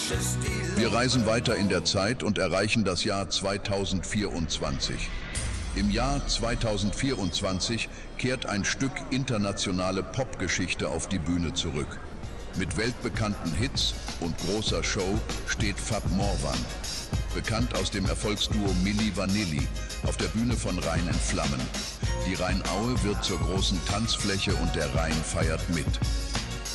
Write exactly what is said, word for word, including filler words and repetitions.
Wir reisen weiter in der Zeit und erreichen das Jahr zweitausendvierundzwanzig. Im Jahr zweitausendvierundzwanzig kehrt ein Stück internationale Popgeschichte auf die Bühne zurück. Mit weltbekannten Hits und großer Show steht Fab Morvan, bekannt aus dem Erfolgsduo Milli Vanilli, auf der Bühne von Rhein in Flammen. Die Rheinaue wird zur großen Tanzfläche und der Rhein feiert mit.